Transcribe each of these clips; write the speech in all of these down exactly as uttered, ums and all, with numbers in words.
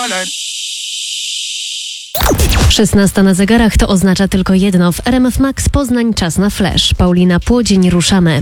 szesnasta na zegarach to oznacza tylko jedno. W R M F Max Poznań czas na flash. Paulina Płodzień, ruszamy.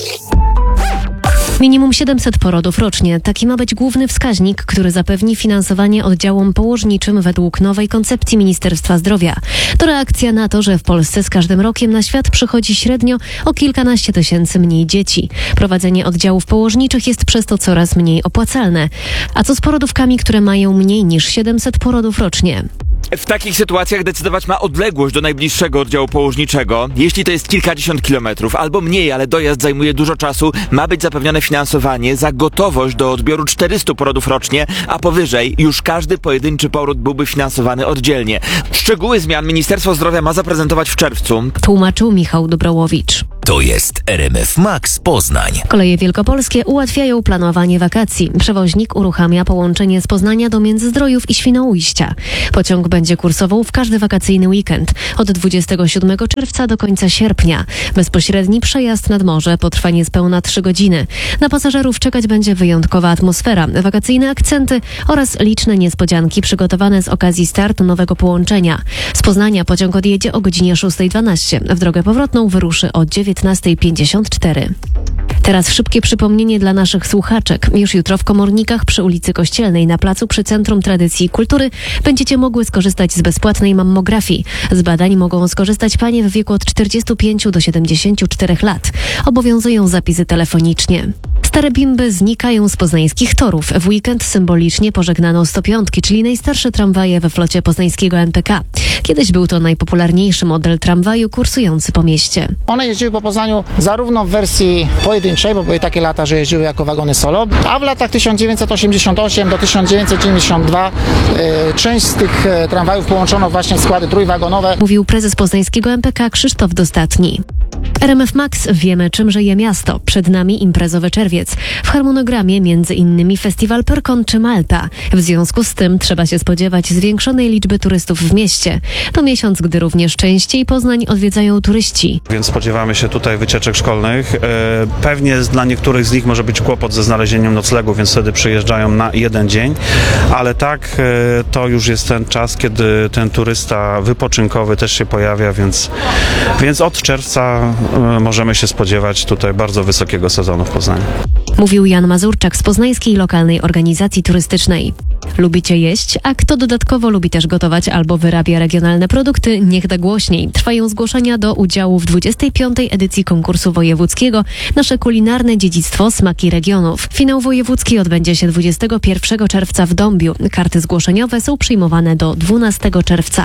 Minimum siedemset porodów rocznie. Taki ma być główny wskaźnik, który zapewni finansowanie oddziałom położniczym według nowej koncepcji Ministerstwa Zdrowia. To reakcja na to, że w Polsce z każdym rokiem na świat przychodzi średnio o kilkanaście tysięcy mniej dzieci. Prowadzenie oddziałów położniczych jest przez to coraz mniej opłacalne. A co z porodówkami, które mają mniej niż siedemset porodów rocznie? W takich sytuacjach decydować ma odległość do najbliższego oddziału położniczego. Jeśli to jest kilkadziesiąt kilometrów albo mniej, ale dojazd zajmuje dużo czasu, ma być zapewnione finansowanie za gotowość do odbioru czterystu porodów rocznie, a powyżej już każdy pojedynczy poród byłby finansowany oddzielnie. Szczegóły zmian Ministerstwo Zdrowia ma zaprezentować w czerwcu. Tłumaczył Michał Dobrołowicz. To jest R M F Max Poznań. Koleje wielkopolskie ułatwiają planowanie wakacji. Przewoźnik uruchamia połączenie z Poznania do Międzyzdrojów i Świnoujścia. Pociąg będzie kursował w każdy wakacyjny weekend od dwudziestego siódmego czerwca do końca sierpnia. Bezpośredni przejazd nad morze potrwa niespełna trzy godziny. Na pasażerów czekać będzie wyjątkowa atmosfera, wakacyjne akcenty oraz liczne niespodzianki przygotowane z okazji startu nowego połączenia. Z Poznania pociąg odjedzie o godzinie szósta dwanaście. W drogę powrotną wyruszy o dziewiętnasta pięćdziesiąt cztery. Teraz szybkie przypomnienie dla naszych słuchaczek. Już jutro w Komornikach przy ulicy Kościelnej na placu przy Centrum Tradycji i Kultury będziecie mogły skorzystać z bezpłatnej mammografii. Z badań mogą skorzystać panie w wieku od czterdziestu pięciu do siedemdziesięciu czterech lat. Obowiązują zapisy telefonicznie. Stare bimby znikają z poznańskich torów. W weekend symbolicznie pożegnano sto pięć, czyli najstarsze tramwaje we flocie poznańskiego M P K. Kiedyś był to najpopularniejszy model tramwaju kursujący po mieście. One jeździły po Poznaniu zarówno w wersji pojedynczej, bo były takie lata, że jeździły jako wagony solo, a w latach tysiąc dziewięćset osiemdziesiąt osiem do tysiąc dziewięćset dziewięćdziesiąt dwa y, część z tych y, tramwajów połączono właśnie w składy trójwagonowe. Mówił prezes poznańskiego M P K Krzysztof Dostatni. R M F Max wiemy, czym żyje miasto. Przed nami imprezowy czerwiec. W harmonogramie między innymi festiwal Perkon czy Malta. W związku z tym trzeba się spodziewać zwiększonej liczby turystów w mieście. To miesiąc, gdy również częściej Poznań odwiedzają turyści. Więc spodziewamy się tutaj wycieczek szkolnych. Pewnie dla niektórych z nich może być kłopot ze znalezieniem noclegu, więc wtedy przyjeżdżają na jeden dzień. Ale tak, to już jest ten czas, kiedy ten turysta wypoczynkowy też się pojawia, więc, więc od czerwca możemy się spodziewać tutaj bardzo wysokiego sezonu w Poznaniu. Mówił Jan Mazurczak z Poznańskiej Lokalnej Organizacji Turystycznej. Lubicie jeść? A kto dodatkowo lubi też gotować albo wyrabia regionalne produkty, niech da głośniej. Trwają zgłoszenia do udziału w dwudziestej piątej edycji konkursu wojewódzkiego Nasze kulinarne dziedzictwo Smaki Regionów. Finał wojewódzki odbędzie się dwudziestego pierwszego czerwca w Dąbiu. Karty zgłoszeniowe są przyjmowane do dwunastego czerwca.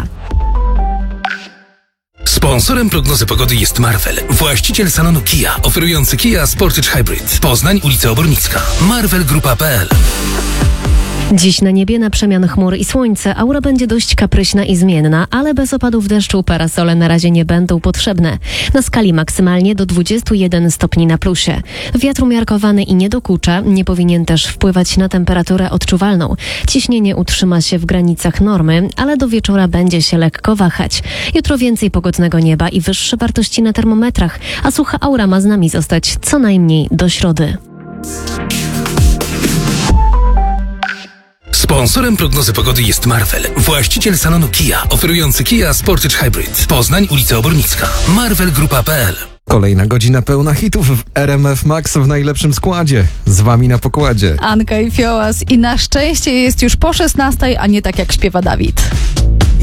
Sponsorem prognozy pogody jest Marvel, właściciel salonu Kia, oferujący Kia Sportage Hybrid. Poznań, ulica Obornicka. marvel grupa kropka p l. Dziś na niebie na przemian chmur i słońce. Aura będzie dość kapryśna i zmienna, ale bez opadów deszczu parasole na razie nie będą potrzebne. Na skali maksymalnie do dwudziestu jeden stopni na plusie. Wiatr umiarkowany i nie dokucza, nie powinien też wpływać na temperaturę odczuwalną. Ciśnienie utrzyma się w granicach normy, ale do wieczora będzie się lekko wahać. Jutro więcej pogodnego nieba i wyższe wartości na termometrach, a sucha aura ma z nami zostać co najmniej do środy. Sponsorem prognozy pogody jest Marvel, właściciel salonu Kia, oferujący Kia Sportage Hybrid. Poznań, ulica Obornicka. marvel grupa kropka p l. Kolejna godzina pełna hitów w R M F Max w najlepszym składzie. Z wami na pokładzie Anka i Fiołas i na szczęście jest już po szesnastej, a nie tak jak śpiewa Dawid.